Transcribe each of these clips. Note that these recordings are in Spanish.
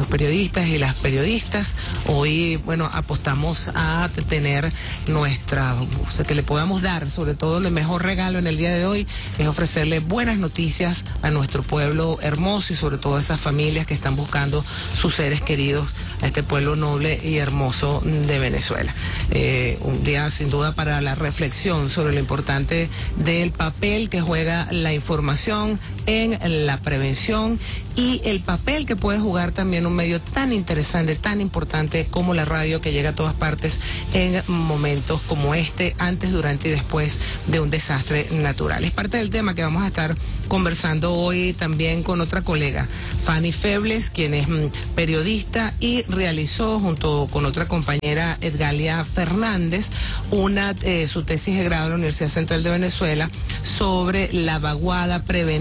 los periodistas y las periodistas. Hoy, bueno, apostamos a tener o sea, que le podamos dar, sobre todo el mejor regalo en el día de hoy, es ofrecerle buenas noticias a nuestro pueblo hermoso y sobre todo a esas familias que están buscando sus seres queridos, a este pueblo noble y hermoso de Venezuela. Un día sin duda para la reflexión sobre lo importante del papel que juega la información en la prevención y el papel que puede jugar también un medio tan interesante, tan importante como la radio, que llega a todas partes en momentos como este, antes, durante y después de un desastre natural. Es parte del tema que vamos a estar conversando hoy también con otra colega, Fanny Febles, quien es periodista y realizó junto con otra compañera, Edgalia Fernández, su tesis de grado en la Universidad Central de Venezuela sobre la vaguada,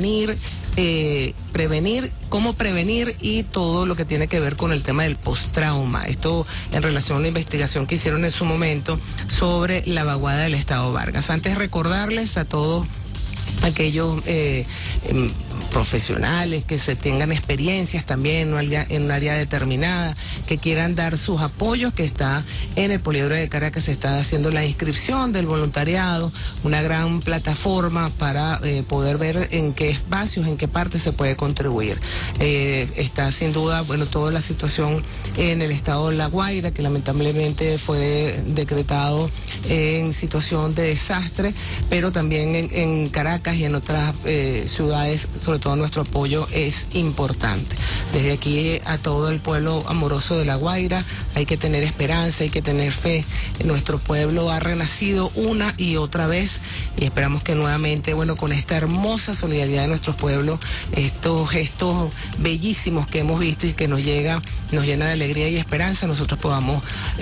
cómo prevenir y todo lo que tiene que ver con el tema del postrauma. Esto en relación a la investigación que hicieron en su momento sobre la vaguada del Estado Vargas. Antes, recordarles a todos aquellos profesionales que se tengan experiencias también en un área determinada, que quieran dar sus apoyos, que está en el Poliedro de Caracas, se está haciendo la inscripción del voluntariado, una gran plataforma para poder ver en qué espacios, en qué partes se puede contribuir. Está sin duda, bueno, toda la situación en el estado de La Guaira, que lamentablemente fue decretado en situación de desastre, pero también en Caracas y en otras ciudades, sobre todo nuestro apoyo es importante. Desde aquí a todo el pueblo amoroso de La Guaira, hay que tener esperanza, hay que tener fe. Nuestro pueblo ha renacido una y otra vez y esperamos que nuevamente, bueno, con esta hermosa solidaridad de nuestros pueblos, estos gestos bellísimos que hemos visto y que nos llena de alegría y esperanza, nosotros vamos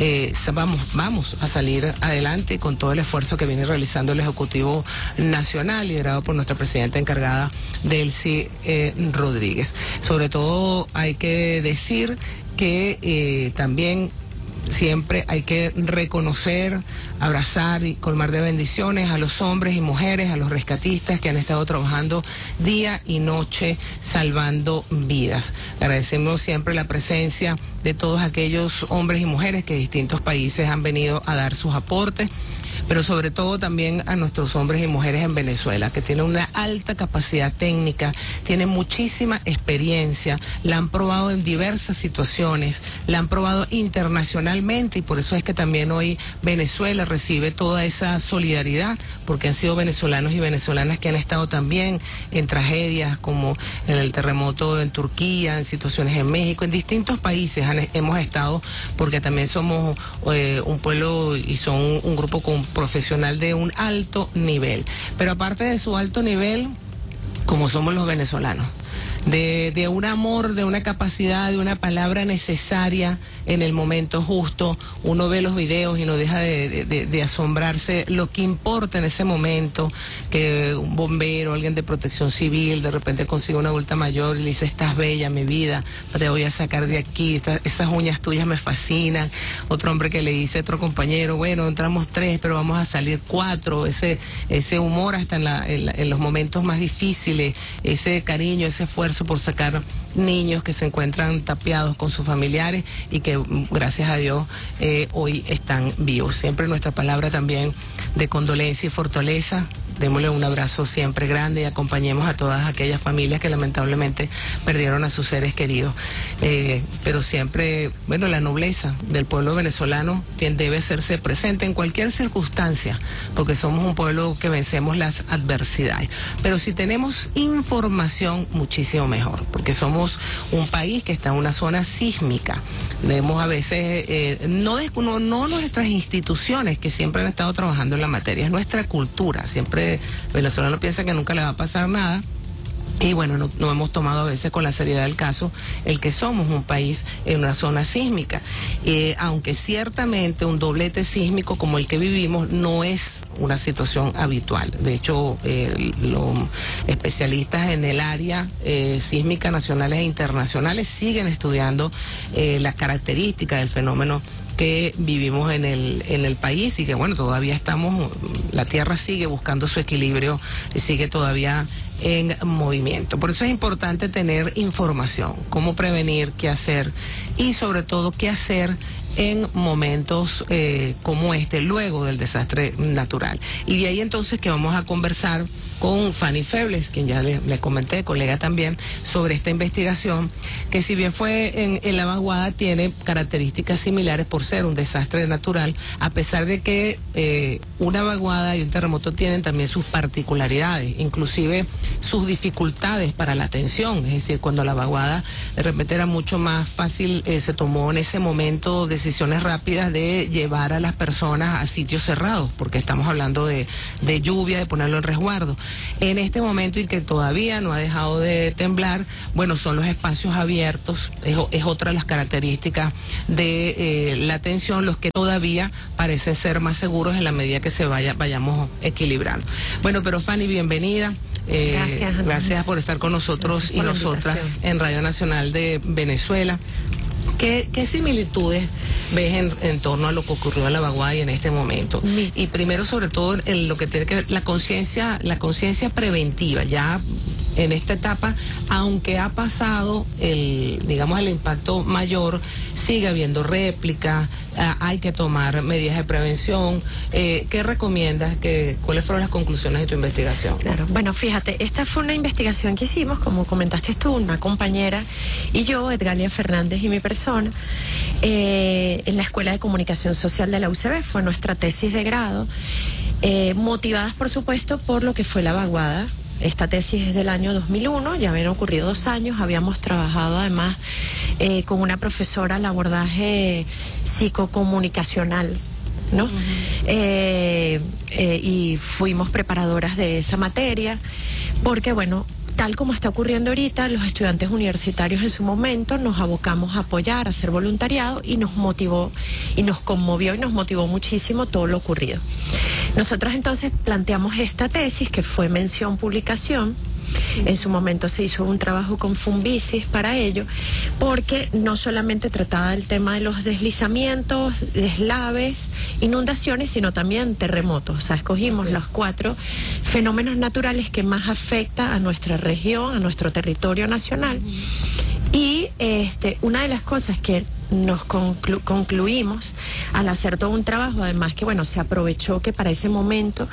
a salir adelante con todo el esfuerzo que viene realizando el Ejecutivo Nacional, liderado por nuestra presidenta encargada, Delcy Rodríguez. Sobre todo hay que decir que también siempre hay que reconocer, abrazar y colmar de bendiciones a los hombres y mujeres, a los rescatistas que han estado trabajando día y noche salvando vidas. Agradecemos siempre la presencia de todos aquellos hombres y mujeres que de distintos países han venido a dar sus aportes, pero sobre todo también a nuestros hombres y mujeres en Venezuela, que tienen una alta capacidad técnica, tienen muchísima experiencia, la han probado en diversas situaciones, la han probado internacionalmente, y por eso es que también hoy Venezuela recibe toda esa solidaridad, porque han sido venezolanos y venezolanas que han estado también en tragedias como en el terremoto en Turquía, en situaciones en México, en distintos países hemos estado, porque también somos un pueblo y son un grupo profesional de un alto nivel. Pero aparte de su alto nivel, como somos los venezolanos, de un amor, de una capacidad, de una palabra necesaria en el momento justo. Uno ve los videos y no deja de asombrarse lo que importa en ese momento, que un bombero, alguien de protección civil, de repente consigue una adulta mayor y le dice: estás bella, mi vida, te voy a sacar de aquí, esas uñas tuyas me fascinan. Otro hombre que le dice a otro compañero: bueno, entramos 3, pero vamos a salir 4. Ese humor hasta en los momentos más difíciles, ese cariño, ese esfuerzo por sacar niños que se encuentran tapiados con sus familiares y que gracias a Dios hoy están vivos. Siempre nuestra palabra también de condolencia y fortaleza. Démosle un abrazo siempre grande y acompañemos a todas aquellas familias que lamentablemente perdieron a sus seres queridos. Pero siempre, bueno, la nobleza del pueblo venezolano debe hacerse presente en cualquier circunstancia, porque somos un pueblo que vencemos las adversidades. Pero si tenemos información, muchísimo mejor, porque somos un país que está en una zona sísmica. Vemos a veces, no nuestras instituciones que siempre han estado trabajando en la materia, es nuestra cultura. Siempre el venezolano piensa que nunca le va a pasar nada. Y bueno, no hemos tomado a veces con la seriedad del caso el que somos un país en una zona sísmica. Aunque ciertamente un doblete sísmico como el que vivimos no es una situación habitual. De hecho, los especialistas en el área sísmica nacionales e internacionales siguen estudiando las características del fenómeno que vivimos en el país, y que bueno, todavía la tierra sigue buscando su equilibrio, sigue todavía en movimiento. Por eso es importante tener información, cómo prevenir, qué hacer y sobre todo qué hacer en momentos como este, luego del desastre natural. Y de ahí entonces que vamos a conversar con Fanny Febles, quien ya le comenté, colega también, sobre esta investigación, que si bien fue en la vaguada, tiene características similares por ser un desastre natural, a pesar de que una vaguada y un terremoto tienen también sus particularidades, inclusive sus dificultades para la atención. Es decir, cuando la vaguada de repente era mucho más fácil, se tomó en ese momento decisiones rápidas de llevar a las personas a sitios cerrados, porque estamos hablando de lluvia, de ponerlo en resguardo. En este momento en que todavía no ha dejado de temblar, bueno, son los espacios abiertos, es otra de las características de la atención, los que todavía parecen ser más seguros en la medida que se vayamos equilibrando. Bueno, pero Fanny, bienvenida. Gracias por estar con nosotros y nosotras en Radio Nacional de Venezuela. ¿Qué similitudes ves en torno a lo que ocurrió en la vaguada y en este momento? Y primero, sobre todo, en lo que tiene que ver la conciencia preventiva. Ya en esta etapa, aunque ha pasado el impacto mayor, sigue habiendo réplicas, hay que tomar medidas de prevención. ¿Qué recomiendas? ¿Cuáles fueron las conclusiones de tu investigación? Claro, bueno, fíjate, esta fue una investigación que hicimos, como comentaste tú, una compañera y yo, Edgalia Fernández y mi persona, en la Escuela de Comunicación Social de la UCB. Fue nuestra tesis de grado, motivadas por supuesto por lo que fue la vaguada. Esta tesis es del año 2001, ya habían ocurrido 2 años, habíamos trabajado además con una profesora al abordaje psicocomunicacional, ¿no? Y fuimos preparadoras de esa materia, porque bueno, tal como está ocurriendo ahorita, los estudiantes universitarios en su momento nos abocamos a apoyar, a hacer voluntariado, y nos motivó y nos conmovió y nos motivó muchísimo todo lo ocurrido. Nosotros entonces planteamos esta tesis, que fue mención publicación. En su momento se hizo un trabajo con Fumbicis para ello, porque no solamente trataba del tema de los deslizamientos, deslaves, inundaciones, sino también terremotos. O sea, escogimos los 4 fenómenos naturales que más afectan a nuestra región, a nuestro territorio nacional. Y una de las cosas que nos concluimos al hacer todo un trabajo, además que bueno, se aprovechó que para ese momento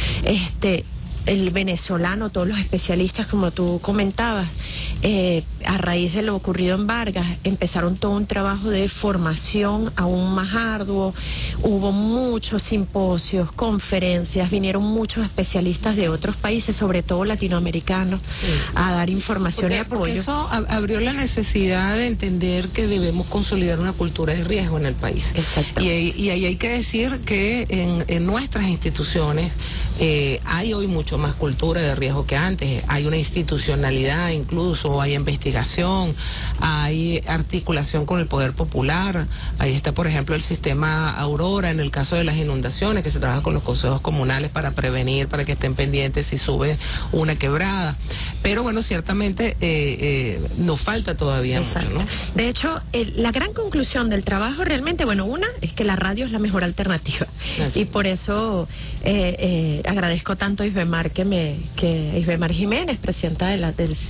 el venezolano, todos los especialistas, como tú comentabas, a raíz de lo ocurrido en Vargas, empezaron todo un trabajo de formación aún más arduo. Hubo muchos simposios, conferencias, vinieron muchos especialistas de otros países, sobre todo latinoamericanos, a dar información y apoyo. Porque eso abrió la necesidad de entender que debemos consolidar una cultura de riesgo en el país. Exacto. Y ahí hay que decir que en nuestras instituciones hay hoy mucho más cultura de riesgo que antes. Hay una institucionalidad, incluso hay investigación, hay articulación con el poder popular. Ahí está, por ejemplo, el sistema Aurora en el caso de las inundaciones, que se trabaja con los consejos comunales para prevenir, para que estén pendientes si sube una quebrada. Pero bueno, ciertamente nos falta todavía mucho, ¿no? De hecho, la gran conclusión del trabajo realmente, bueno, una es que la radio es la mejor alternativa. Y por eso agradezco tanto a Isbemar Isbemar Jiménez, presidenta de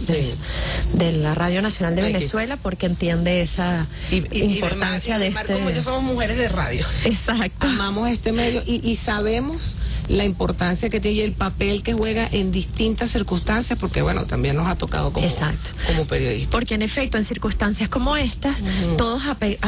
la Radio Nacional de Venezuela, porque entiende esa importancia de este... Como yo somos mujeres de radio. Exacto. Amamos este medio y sabemos la importancia que tiene y el papel que juega en distintas circunstancias, porque bueno, también nos ha tocado como periodistas. Porque en efecto, en circunstancias como estas, todos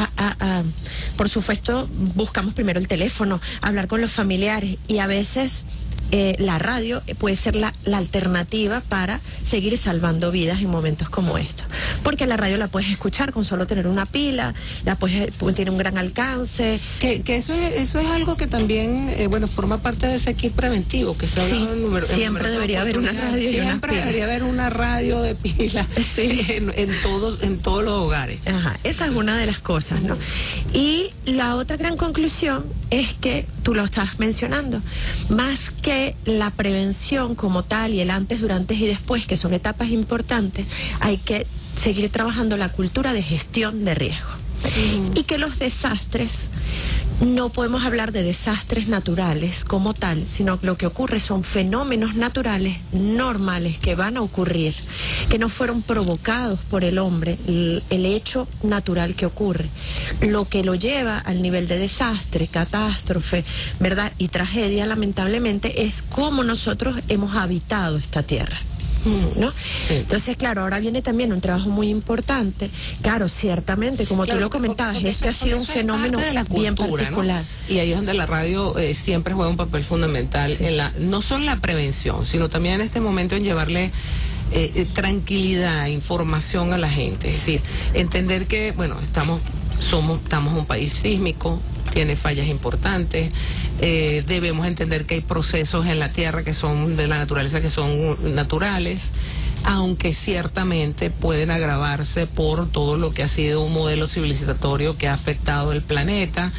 por supuesto buscamos primero el teléfono, hablar con los familiares, y a veces la radio puede ser la alternativa para seguir salvando vidas en momentos como estos, porque la radio la puedes escuchar con solo tener una pila, tiene un gran alcance. Que eso es algo que también forma parte de ese kit preventivo que se ha hablado siempre debería haber una radio y una pila. Debería haber una radio de pila en todos los hogares. Ajá, esa es una de las cosas, ¿no? Y la otra gran conclusión es que tú lo estás mencionando, más que la prevención como tal y el antes, durante y después, que son etapas importantes, hay que seguir trabajando la cultura de gestión de riesgo. Y que los desastres no podemos hablar de desastres naturales como tal, sino que lo que ocurre son fenómenos naturales normales que van a ocurrir, que no fueron provocados por el hombre, el hecho natural que ocurre. Lo que lo lleva al nivel de desastre, catástrofe, ¿verdad? Y tragedia, lamentablemente, es cómo nosotros hemos habitado esta tierra, ¿no? Sí. Entonces, claro, ahora viene también un trabajo muy importante. Claro, ciertamente, como tú lo comentabas, este ha sido un fenómeno bien particular, ¿no? Y ahí es donde la radio siempre juega un papel fundamental en no solo en la prevención, sino también en este momento en llevarle tranquilidad, información a la gente. Es decir, entender que, bueno, estamos un país sísmico, tiene fallas importantes, debemos entender que hay procesos en la tierra que son de la naturaleza, que son naturales, aunque ciertamente pueden agravarse por todo lo que ha sido un modelo civilizatorio que ha afectado el planeta,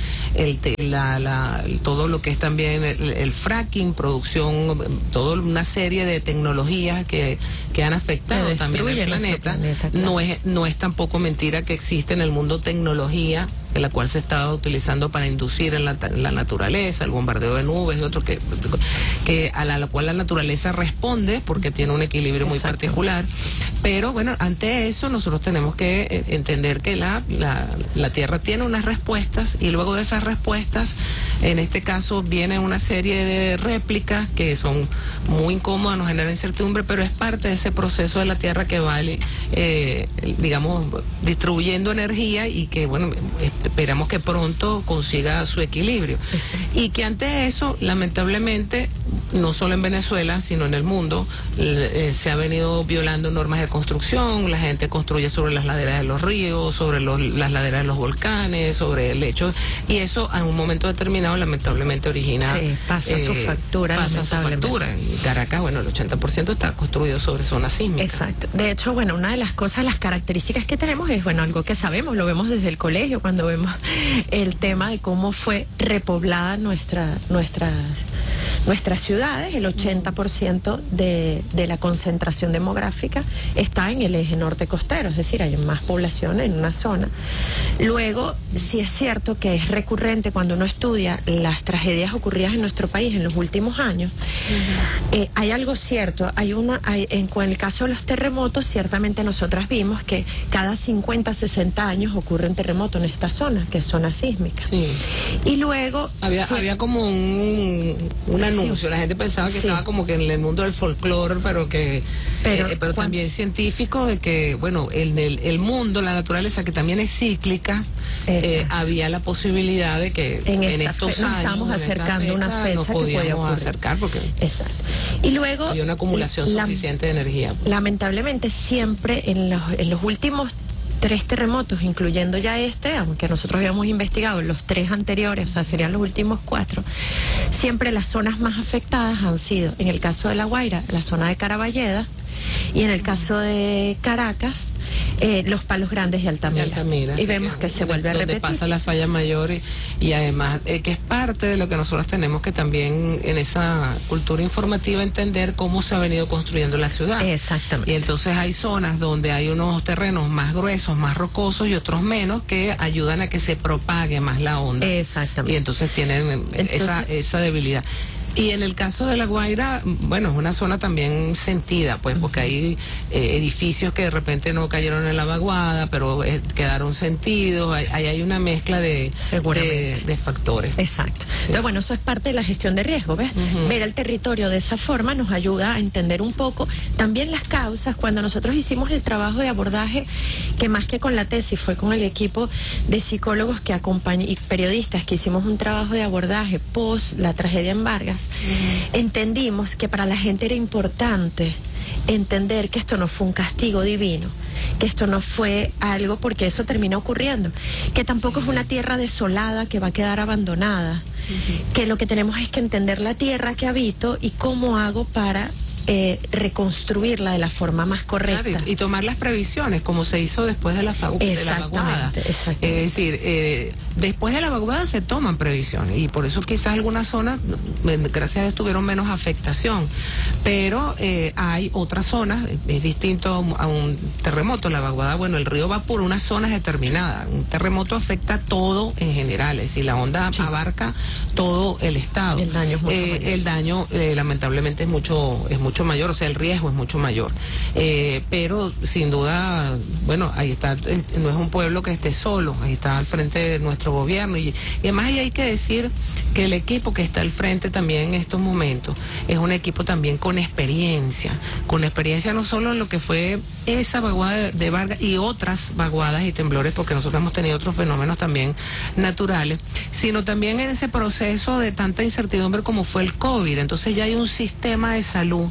todo lo que es también el fracking, producción, toda una serie de tecnologías que han afectado también el planeta. Claro. No es tampoco mentira que existe en el mundo tecnología de la cual se estaba utilizando para inducir en la naturaleza, el bombardeo de nubes y otro que a la cual la naturaleza responde porque tiene un equilibrio muy particular. Pero bueno, ante eso nosotros tenemos que entender que la Tierra tiene unas respuestas, y luego de esas respuestas, en este caso viene una serie de réplicas que son muy incómodas, nos generan incertidumbre, pero es parte de ese proceso de la Tierra que va, digamos, distribuyendo energía, y que, bueno, esperamos que pronto consiga su equilibrio. Y que ante eso, lamentablemente, no solo en Venezuela, sino en el mundo, se ha venido violando normas de construcción. La gente construye sobre las laderas de los ríos, sobre las laderas de los volcanes, sobre el lecho, y eso en un momento determinado lamentablemente origina... Sí, pasa su factura. En Caracas, bueno, el 80% está construido sobre zonas sísmicas. Exacto. De hecho, bueno, una de las cosas, las características que tenemos es, bueno, algo que sabemos, lo vemos desde el colegio, cuando vemos el tema de cómo fue repoblada nuestras ciudades. El 80% de la concentración demográfica está en el eje norte costero, es decir, hay más población en una zona. Luego, sí es cierto que es recurrente cuando uno estudia las tragedias ocurridas en nuestro país en los últimos años. Hay algo cierto, con el caso de los terremotos, ciertamente nosotras vimos que cada 50, 60 años ocurre un terremoto en esta zona, que es zona sísmica. Sí. Y luego... Había como un anuncio, la gente pensaba que estaba como que en el mundo del folclore, pero también científico, de que, bueno, el mundo, la naturaleza, que también es cíclica, había la posibilidad de que en estos años... estamos acercando una fecha nos que podíamos acercar, porque y luego había una acumulación suficiente de energía. Lamentablemente, siempre en los últimos 3 terremotos, incluyendo ya aunque nosotros habíamos investigado los 3 anteriores, o sea, serían los últimos 4, siempre las zonas más afectadas han sido, en el caso de La Guaira, la zona de Caraballeda, y en el caso de Caracas, los Palos Grandes y Altamira. Y vemos que se vuelve a repetir. Donde pasa la falla mayor, y además que es parte de lo que nosotros tenemos que también en esa cultura informativa entender cómo se ha venido construyendo la ciudad. Exactamente. Y entonces hay zonas donde hay unos terrenos más gruesos, más rocosos, y otros menos, que ayudan a que se propague más la onda. Exactamente. Y entonces tienen esa debilidad. Y en el caso de La Guaira, bueno, es una zona también sentida, pues, porque hay edificios que de repente no cayeron en la vaguada, pero quedaron sentidos. Hay una mezcla de factores. Exacto. Entonces, bueno, eso es parte de la gestión de riesgo, ¿ves? Ver el territorio de esa forma nos ayuda a entender un poco también las causas. Cuando nosotros hicimos el trabajo de abordaje, que más que con la tesis fue con el equipo de psicólogos que y periodistas que hicimos un trabajo de abordaje post la tragedia en Vargas, entendimos que para la gente era importante entender que esto no fue un castigo divino, que esto no fue algo porque eso termina ocurriendo, que tampoco es una tierra desolada que va a quedar abandonada, que lo que tenemos es que entender la tierra que habito y cómo hago para reconstruirla de la forma más correcta. Claro, y tomar las previsiones, como se hizo después de la vaguada. Es decir, después de la vaguada se toman previsiones, y por eso quizás algunas zonas, gracias a Dios, tuvieron menos afectación, pero hay otras zonas, es distinto a un terremoto. La vaguada, bueno, el río va por unas zonas determinadas. Un terremoto afecta todo en general, es decir, la onda abarca todo el estado. El daño es mucho mayor. El daño, lamentablemente, es mucho mayor, o sea, el riesgo es mucho mayor. Pero sin duda, bueno, ahí está, no es un pueblo que esté solo, ahí está al frente de nuestro gobierno, y además ahí hay que decir que el equipo que está al frente también en estos momentos es un equipo también con experiencia no solo en lo que fue esa vaguada de Vargas y otras vaguadas y temblores, porque nosotros hemos tenido otros fenómenos también naturales, sino también en ese proceso de tanta incertidumbre como fue el COVID. Entonces ya hay un sistema de salud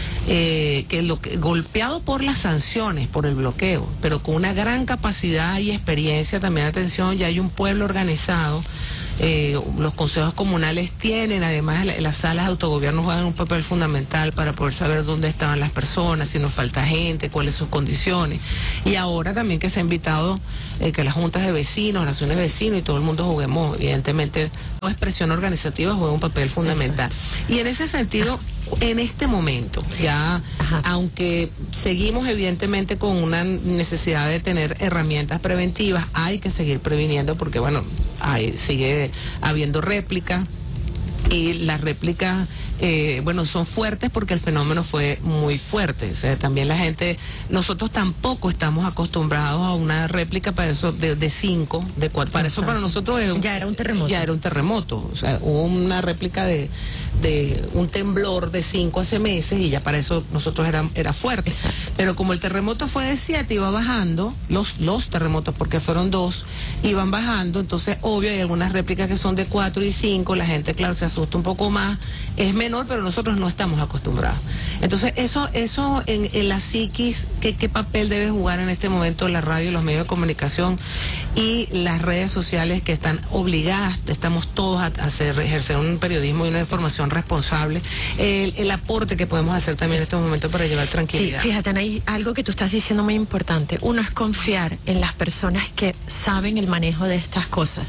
golpeado por las sanciones, por el bloqueo, pero con una gran capacidad y experiencia también. Atención, ya hay un pueblo organizado. Los consejos comunales tienen, además las salas de autogobierno juegan un papel fundamental para poder saber dónde estaban las personas, si nos falta gente, cuáles son sus condiciones. Y ahora también que se ha invitado que las juntas de vecinos, las asociaciones de vecinos y todo el mundo juguemos, evidentemente, toda expresión organizativa juega un papel fundamental. Y en ese sentido, en este momento, ya, aunque seguimos evidentemente con una necesidad de tener herramientas preventivas, hay que seguir previniendo porque, bueno, sigue habiendo réplicas. Y las réplicas, bueno, son fuertes porque el fenómeno fue muy fuerte. O sea, también la gente, nosotros tampoco estamos acostumbrados a una réplica para eso de 5, de 4. Para eso para nosotros ya era un terremoto. Ya era un terremoto. O sea, hubo una réplica de un temblor de 5 hace meses y ya para eso nosotros era fuerte. Pero como el terremoto fue de 7 y va bajando, los terremotos, porque fueron 2, iban bajando, entonces obvio hay algunas réplicas que son de 4 y 5, la gente, claro, se asusta un poco más, es menor, pero nosotros no estamos acostumbrados. Entonces eso en la psiquis, ¿qué papel debe jugar en este momento la radio, los medios de comunicación y las redes sociales que están obligadas, estamos todos a ejercer un periodismo y una información responsable, el aporte que podemos hacer también en este momento para llevar tranquilidad? Sí, fíjate, hay algo que tú estás diciendo muy importante. Uno es confiar en las personas que saben el manejo de estas cosas.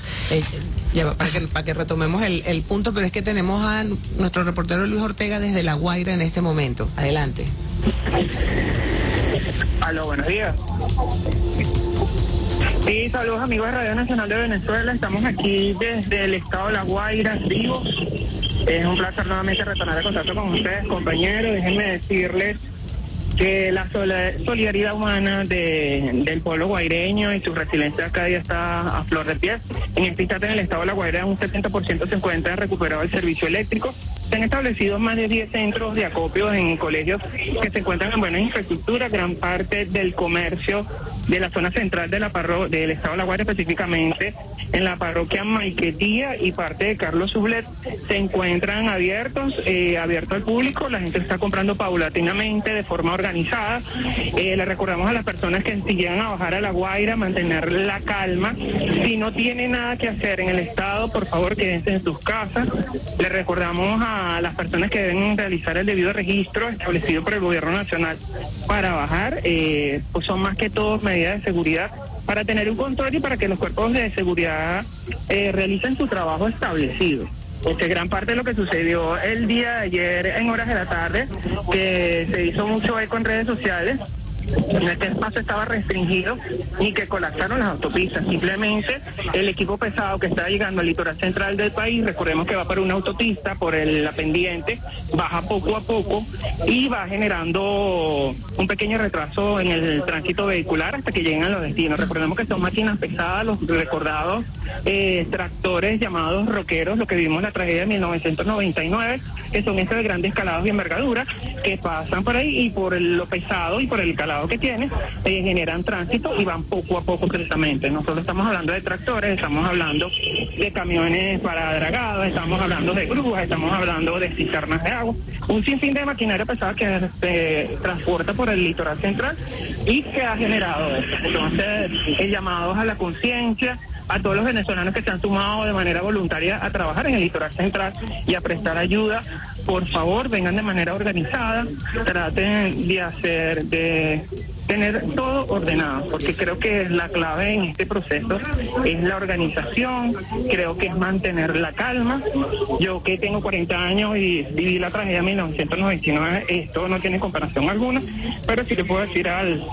Para que retomemos el punto, pero es que tenemos a nuestro reportero Luis Ortega desde La Guaira en este momento. Adelante. Aló, buenos días. Sí, saludos amigos de Radio Nacional de Venezuela. Estamos aquí desde el estado de La Guaira, vivos. Es un placer nuevamente retornar a contacto con ustedes, compañeros. Déjenme decirles que la solidaridad humana del pueblo guaireño y su resiliencia cada día está a flor de piel. En este instante, en el estado de La Guaira, un 70% se encuentra recuperado el servicio eléctrico. Se han establecido más de 10 centros de acopio en colegios que se encuentran en buena infraestructura. Gran parte del comercio de la zona central del estado de La Guaira, específicamente en la parroquia Maiquetía y parte de Carlos Sublet, se encuentran abiertos al público. La gente está comprando paulatinamente, de forma organizada. Le recordamos a las personas que si llegan a bajar a La Guaira, mantener la calma. Si no tienen nada que hacer en el estado, por favor quédense en sus casas. Le recordamos a las personas que deben realizar el debido registro establecido por el gobierno nacional para bajar, pues son más que todo medidas de seguridad para tener un control y para que los cuerpos de seguridad realicen su trabajo establecido. Porque gran parte de lo que sucedió el día de ayer en horas de la tarde, que se hizo mucho eco en redes sociales, no es que el espacio estaba restringido ni que colapsaron las autopistas, simplemente el equipo pesado que está llegando al litoral central del país, recordemos que va por una autopista, por la pendiente, baja poco a poco y va generando un pequeño retraso en el tránsito vehicular hasta que lleguen a los destinos. Recordemos que son máquinas pesadas, los recordados tractores llamados roqueros, lo que vimos en la tragedia de 1999, que son estos de grandes calados y envergadura, que pasan por ahí y por lo pesado y por el calado que tiene, generan tránsito y van poco a poco precisamente. Nosotros estamos hablando de tractores, estamos hablando de camiones para dragados, estamos hablando de grúas, estamos hablando de cisternas de agua, un sinfín de maquinaria pesada que se transporta por el litoral central y que ha generado eso. Entonces, llamados a la conciencia, a todos los venezolanos que se han sumado de manera voluntaria a trabajar en el litoral central y a prestar ayuda. Por favor, vengan de manera organizada, traten de tener todo ordenado, porque creo que la clave en este proceso es la organización, creo que es mantener la calma. Yo que tengo 40 años y viví la tragedia de 1999, esto no tiene comparación alguna, pero sí le puedo decir al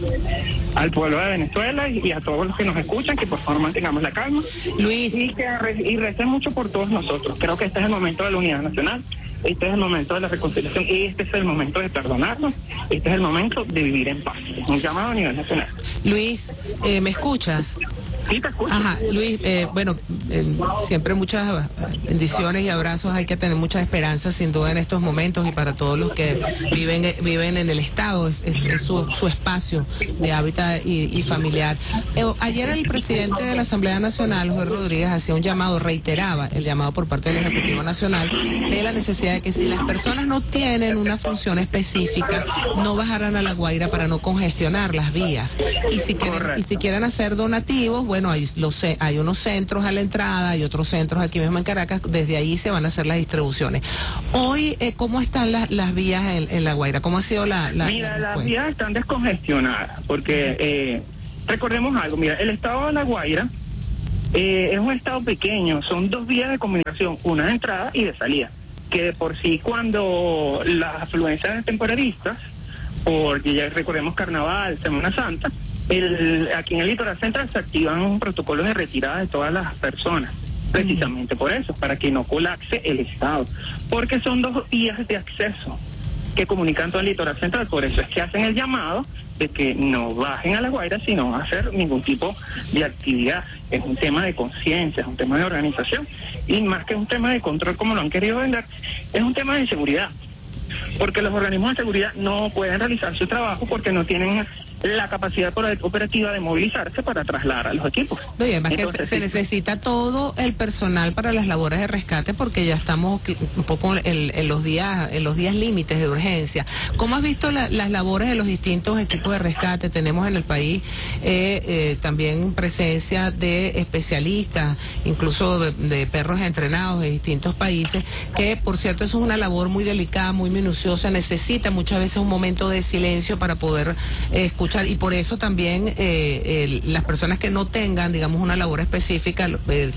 pueblo de Venezuela y a todos los que nos escuchan que por favor mantengamos la calma, Luis, y recen mucho por todos nosotros. Creo que este es el momento de la unidad nacional, este es el momento de la reconciliación, y este es el momento de perdonarnos, este es el momento de vivir en paz. Un llamado a nivel nacional. Luis, ¿me escuchas? Sí, te escucho. Ajá, Luis, siempre muchas bendiciones y abrazos, hay que tener mucha esperanza sin duda en estos momentos, y para todos los que viven en el Estado, es su espacio de hábitat y familiar. Ayer el presidente de la Asamblea Nacional, Jorge Rodríguez, hacía un llamado, reiteraba el llamado por parte del Ejecutivo Nacional de la necesidad de que si las personas no tienen una función específica, no bajaran a La Guaira para no congestionar las vías, y si quieren hacer donativos, bueno, hay unos centros a la entrada, hay otros centros aquí mismo en Caracas, desde ahí se van a hacer las distribuciones. Hoy, ¿cómo están las vías en La Guaira? ¿Cómo ha sido Mira, las vías están descongestionadas, porque recordemos algo, mira, el estado de La Guaira es un estado pequeño, son 2 vías de comunicación, una de entrada y de salida, que de por sí cuando las afluencias temporaristas, porque ya recordemos Carnaval, Semana Santa, aquí en el litoral central se activan protocolos de retirada de todas las personas, precisamente por eso, para que no colapse el estado, porque son 2 vías de acceso que comunican todo el litoral central. Por eso es que hacen el llamado de que no bajen a La Guaira, sino a hacer ningún tipo de actividad. Es un tema de conciencia, es un tema de organización, y más que un tema de control como lo han querido vender, es un tema de seguridad, porque los organismos de seguridad no pueden realizar su trabajo porque no tienen la capacidad operativa de movilizarse para trasladar a los equipos. No, y además que se necesita todo el personal para las labores de rescate, porque ya estamos un poco en los días límites de urgencia. ¿Cómo has visto las labores de los distintos equipos de rescate? Tenemos en el país también presencia de especialistas, incluso de perros entrenados de distintos países, que por cierto eso es una labor muy delicada, muy minuciosa, necesita muchas veces un momento de silencio para poder escuchar, y por eso también las personas que no tengan, digamos, una labor específica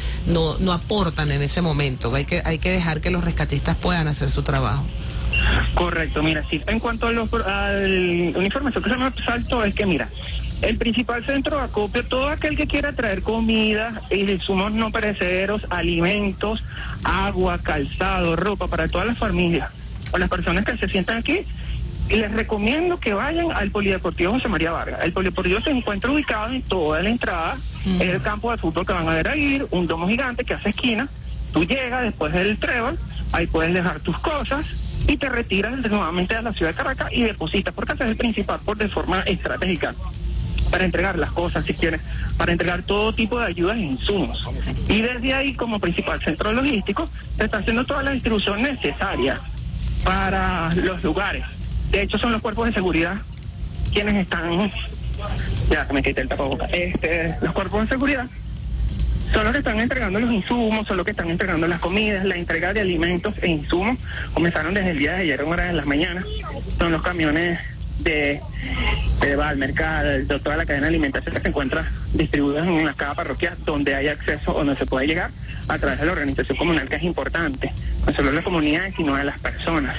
no aportan en ese momento. Hay que dejar que los rescatistas puedan hacer su trabajo. Correcto, mira, sí, en cuanto a una información que se me saltó es que, mira, el principal centro de acopio, todo aquel que quiera traer comida, insumos no perecederos, alimentos, agua, calzado, ropa para todas las familias o las personas que se sientan aquí, les recomiendo que vayan al Polideportivo José María Vargas. El Polideportivo se encuentra ubicado en toda la entrada, es el campo de fútbol que van a ver ahí, un domo gigante que hace esquina. Tú llegas después del trébol, ahí puedes dejar tus cosas y te retiras nuevamente a la ciudad de Caracas y depositas, porque ese es el principal de forma estratégica, para entregar las cosas, si quieres, para entregar todo tipo de ayudas e insumos. Y desde ahí, como principal centro logístico, se está haciendo toda la distribución necesaria para los lugares. De hecho, son los cuerpos de seguridad quienes están... Ya, me quité el tapabocas. Los cuerpos de seguridad son los que están entregando los insumos, son los que están entregando las comidas, la entrega de alimentos e insumos. Comenzaron desde el día de ayer, en horas de las mañanas. Son los camiones de Valmercado, de toda la cadena de alimentación que se encuentra distribuidas en cada parroquia donde hay acceso o donde se puede llegar a través de la organización comunal, que es importante, no solo de las comunidades, sino de las personas.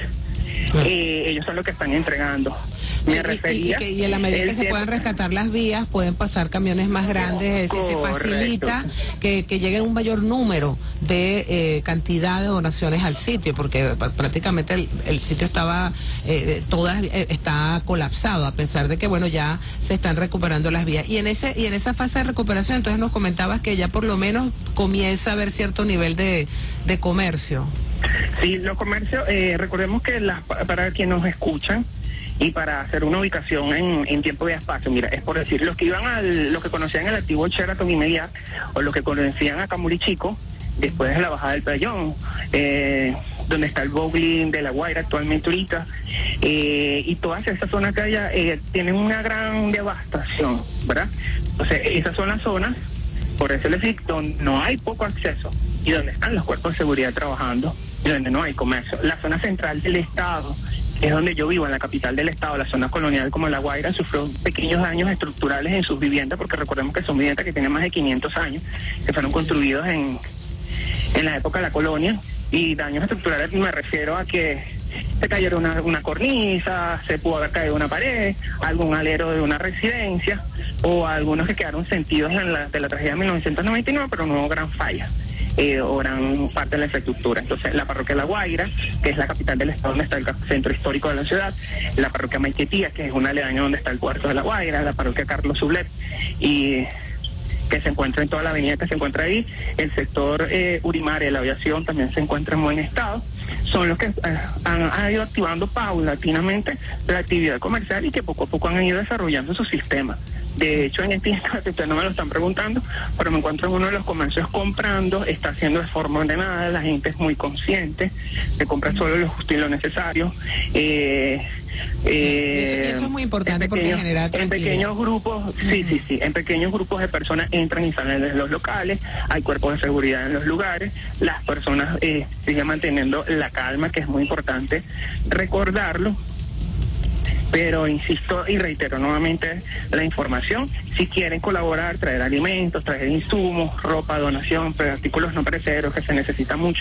Ellos son los que están entregando. Me refería... Y en la medida que se puedan rescatar las vías, pueden pasar camiones más grandes, se facilita que llegue un mayor número de cantidad de donaciones al sitio, porque prácticamente el sitio está colapsado, a pesar de que, bueno, ya se están recuperando las vías. Y en esa fase de recuperación, entonces nos comentabas que ya por lo menos comienza a haber cierto nivel de comercio. Sí, los comercios, recordemos que para quienes nos escuchan y para hacer una ubicación en tiempo y espacio, mira, es por decir, los que conocían el antiguo Sheraton y Media, o los que conocían a Camuri Chico, después de la bajada del Playón, donde está el bowling de La Guaira actualmente ahorita, y todas esas zonas que hay tienen una gran devastación, ¿verdad? Entonces, esas son las zonas Por eso les digo, donde no hay poco acceso y donde están los cuerpos de seguridad trabajando y donde no hay comercio. La zona central del estado, que es donde yo vivo, en la capital del estado, la zona colonial como La Guaira, sufrió pequeños daños estructurales en sus viviendas, porque recordemos que son viviendas que tienen más de 500 años, que fueron construidos en la época de la colonia. Y daños estructurales me refiero a que se cayó una cornisa, se pudo haber caído una pared, algún alero de una residencia, o algunos que quedaron sentidos de la tragedia de 1999, pero no hubo gran falla o gran parte de la infraestructura. Entonces, la parroquia La Guaira, que es la capital del estado donde está el centro histórico de la ciudad, la parroquia Maiquetía, que es una aledaña donde está el puerto de La Guaira, la parroquia Carlos Sublet, y que se encuentra en toda la avenida que se encuentra ahí, el sector Urimare, la aviación, también se encuentra en buen estado, son los que han ido activando paulatinamente la actividad comercial y que poco a poco han ido desarrollando su sistema. De hecho, en este instante, ustedes no me lo están preguntando, pero me encuentro en uno de los comercios comprando, está haciendo de forma ordenada, la gente es muy consciente, se compra solo lo justo y lo necesario. Eso es muy importante porque genera tranquilidad. En pequeños grupos, sí, en pequeños grupos de personas entran y salen de los locales, hay cuerpos de seguridad en los lugares, las personas siguen manteniendo la calma, que es muy importante recordarlo. Pero insisto y reitero nuevamente la información, si quieren colaborar, traer alimentos, traer insumos, ropa, donación, artículos no perecederos que se necesitan mucho